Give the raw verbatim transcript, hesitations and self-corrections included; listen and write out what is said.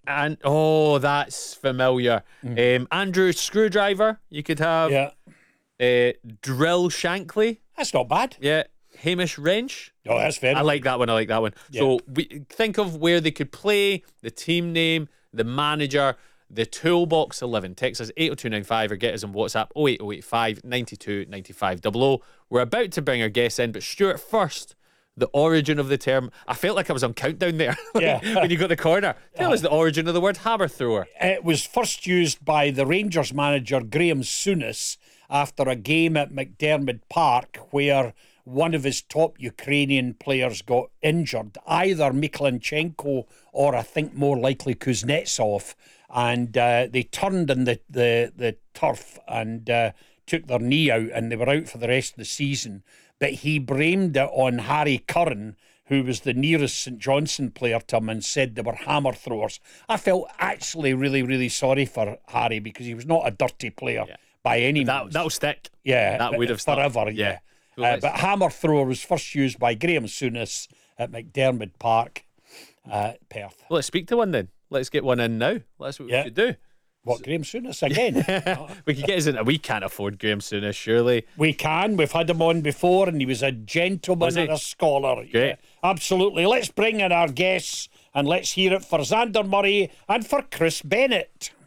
And oh, that's familiar. Mm. Um, Andrew Screwdriver, you could have. Yeah. Uh, Drill Shankly. That's not bad. Yeah. Hamish Wrench. Oh, that's fair. I like that one. I like that one. Yeah. So we think of where they could play, the team name, the manager, the toolbox eleven. Text us eight oh two nine five or get us on WhatsApp oh eight oh eight five, nine two, nine five double oh. We're about to bring our guests in, but Stuart, first, the origin of the term. I felt like I was on Countdown there. Yeah. When you got the corner. Tell uh, us the origin of the word hammer thrower. It was first used by the Rangers manager Graham Souness after a game at McDermott Park where one of his top Ukrainian players got injured, either Mikhailenchenko or I think more likely Kuznetsov, and uh, they turned in the, the, the turf and uh, took their knee out, and they were out for the rest of the season. But he blamed it on Harry Curran, who was the nearest St Johnstone player to him, and said they were hammer throwers. I felt actually really, really sorry for Harry because he was not a dirty player yeah. by any that, means. That'll stick. Yeah, that would have forever. Stuck. Yeah. yeah. Uh, but hammer thrower was first used by Graham Souness at McDermott Park, uh, Perth. Well, let's speak to one then. Let's get one in now. That's what yeah. we should do. What, Graham Souness again? We could get us into. We can't afford Graham Souness, surely. We can. We've had him on before, and he was a gentleman was and a scholar. Great. Yeah, absolutely. Let's bring in our guests, and let's hear it for Xander Murray and for Chris Bennett.